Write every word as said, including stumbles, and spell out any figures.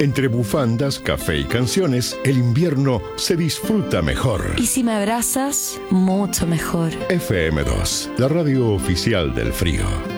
Entre bufandas, café y canciones, el invierno se disfruta mejor. Y si me abrazas, mucho mejor. F M dos, la radio oficial del frío.